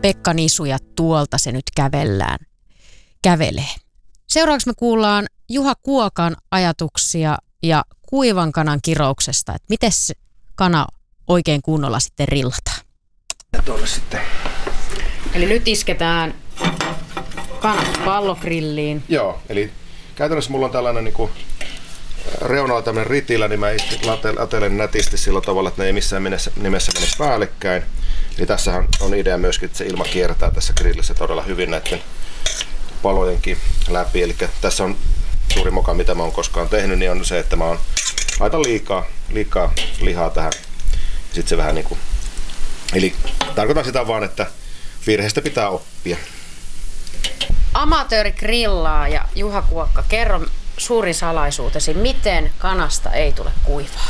Pekka Nisu ja tuolta se nyt kävelee. Seuraavaksi me kuullaan Juha Kuokan ajatuksia ja kuivan kanan kirouksesta, että miten se kana oikein kunnolla sitten rillataan. Tuolle sitten. Eli nyt isketään kanat pallogrilliin. Joo, eli käytännössä mulla on tällainen niin kuin reunalla tämmöinen ritilä, niin mä latelen nätisti sillä tavalla, että ne ei missään nimessä mene päällekkäin. Eli tässähän on idea myöskin, että se ilma kiertää tässä grillissä todella hyvin näiden palojenkin läpi. Eli tässä on suuri moka, mitä mä oon koskaan tehnyt, niin on se, että mä laitan liikaa lihaa tähän. Sitten se vähän niinku, eli tarkoitan sitä vaan, että virheestä pitää oppia. Amatööri grillaa ja Juha Kuokka, kerro suurin salaisuutesi, miten kanasta ei tule kuivaa?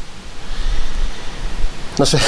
No se,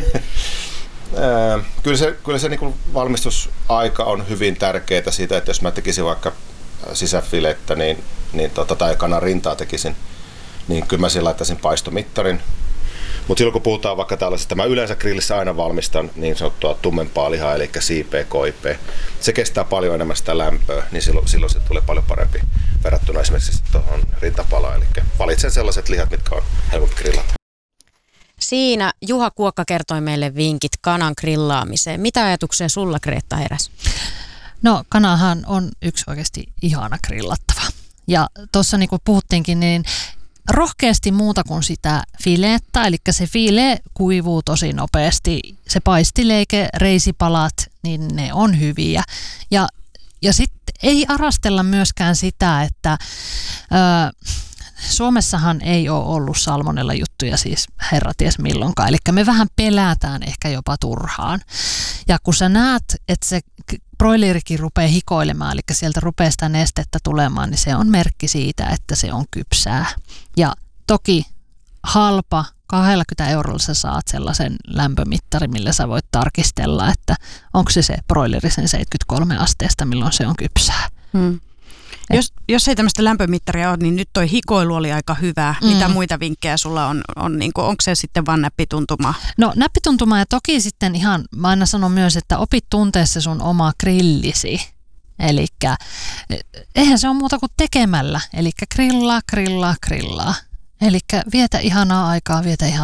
kyllä se niin valmistusaika on hyvin tärkeää siitä, että jos mä tekisin vaikka sisäfilettä tai kanan rintaa tekisin, niin kyllä mä siihen laittaisin paistomittarin. Mutta silloin kun puhutaan vaikka tällaisesta, mä yleensä grillissä aina valmistan niin sanottua tummempaa lihaa, eli siipeä, koipea. Se kestää paljon enemmän sitä lämpöä, niin silloin se tulee paljon parempi verrattuna esimerkiksi tuohon rintapalaan. Eli valitsen sellaiset lihat, mitkä on helpompi grillata. Siinä Juha Kuokka kertoi meille vinkit kanan grillaamiseen. Mitä ajatuksia sulla, Greta, heräsi? No, kanahan on yksi oikeasti ihana grillattava. Ja tuossa niin kuin puhuttiinkin, niin rohkeasti muuta kuin sitä filettä, eli se file kuivuu tosi nopeasti. Se paistileike, reisipalat, niin ne on hyviä. Ja sitten ei arastella myöskään sitä, että Suomessahan ei ole ollut salmonella juttuja siis herraties milloinkaan, eli me vähän pelätään ehkä jopa turhaan. Ja kun sä näet, että se broilerikin rupeaa hikoilemaan, eli sieltä rupeaa sitä nestettä tulemaan, niin se on merkki siitä, että se on kypsää. Ja toki halpa, 20 € sä saat sellaisen lämpömittarin, millä sä voit tarkistella, että onko se broileri sen 73 asteesta, milloin se on kypsää. Jos ei tämmöistä lämpömittaria ole, niin nyt toi hikoilu oli aika hyvä. Mitä muita vinkkejä sulla on niin kuin, onko se sitten vaan näppituntuma? No näppituntuma ja toki sitten ihan, mä aina sanon myös, että opit tunteessa sun oma grillisi. Elikkä eihän se ole muuta kuin tekemällä. Elikkä grillaa. Elikkä vietä ihanaa aikaa.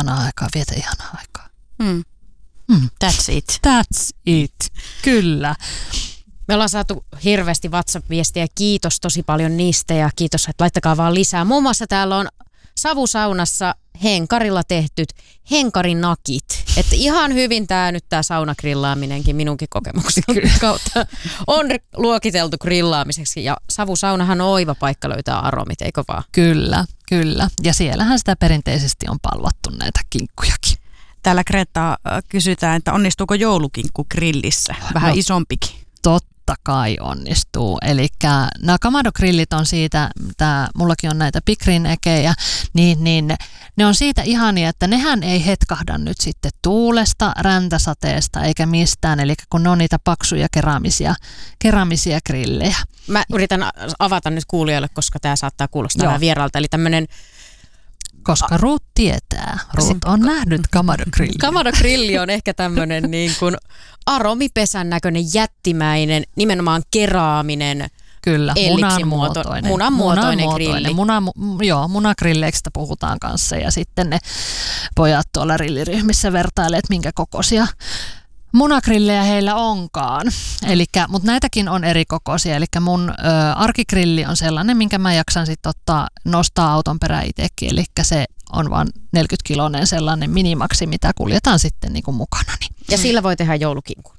That's it. Kyllä. Me ollaan saatu hirveästi WhatsApp-viestiä. Kiitos tosi paljon niistä ja kiitos, että laittakaa vaan lisää. Muun muassa täällä on savusaunassa henkarilla tehtyt henkarinakit. Että ihan hyvin tää saunagrillaaminenkin minunkin kokemukseni kautta on luokiteltu grillaamiseksi. Ja savusaunahan on oiva paikka löytää aromit, eikö vaan? Kyllä. Ja siellähän sitä perinteisesti on palvattu näitä kinkkujakin. Täällä Greta kysytään, että onnistuuko joulukinkku grillissä? Vähän isompikin. Totta kai onnistuu. Eli nämä Kamado-grillit on siitä, mullakin on näitä Pikrin-ekejä, niin ne on siitä ihania, että nehän ei hetkahda nyt sitten tuulesta, räntäsateesta eikä mistään. Eli kun ne on niitä paksuja keramisia grillejä. Mä yritän avata nyt kuulijoille, koska tämä saattaa kuulostaa vähän vieraalta. Eli tämmöinen koska Ruut tietää. Ruut on nähnyt Kamado-grilli. Kamado-grilli on ehkä tämmöinen niin kuin aromipesän näköinen jättimäinen, nimenomaan keraaminen, kyllä, munanmuotoinen grilli. Munagrilleistä puhutaan kanssa ja sitten ne pojat tuolla grilliryhmissä vertailee, että minkä kokoisia munagrillejä heillä onkaan. Mutta näitäkin on eri kokoisia. Eli mun arkigrilli on sellainen, minkä mä jaksan sitten nostaa auton perään itsekin. Eli se on vain 40-kiloinen sellainen minimaksi, mitä kuljetaan sitten niin kuin mukana. Ja sillä voi tehdä joulukinkun.